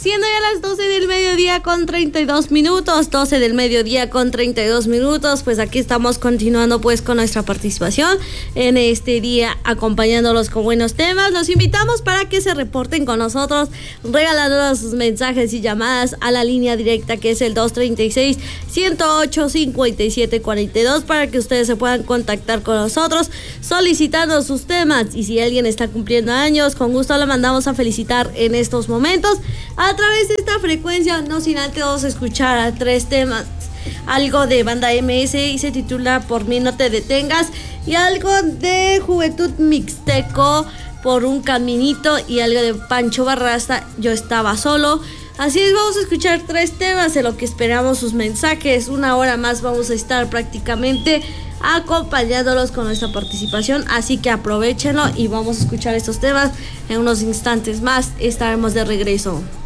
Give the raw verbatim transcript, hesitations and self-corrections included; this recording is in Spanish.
Siendo ya las doce del mediodía con treinta y dos minutos, doce del mediodía con treinta y dos minutos, pues aquí estamos continuando pues con nuestra participación en este día, acompañándolos con buenos temas. Los invitamos para que se reporten con nosotros, regalándonos sus mensajes y llamadas a la línea directa que es el dos treinta y seis, ciento ocho, cincuenta y siete cuarenta y dos, para que ustedes se puedan contactar con nosotros solicitando sus temas. Y si alguien está cumpliendo años, con gusto lo mandamos a felicitar en estos momentos a través de esta frecuencia, no sin antes escuchar a tres temas, algo de Banda M S y se titula Por mí no te detengas, y algo de Juventud Mixteco, Por un caminito, y algo de Pancho Barraza, Yo estaba solo. Así es, vamos a escuchar tres temas en lo que esperamos sus mensajes. Una hora más vamos a estar prácticamente acompañándolos con nuestra participación, así que aprovechenlo y vamos a escuchar estos temas. En unos instantes más estaremos de regreso.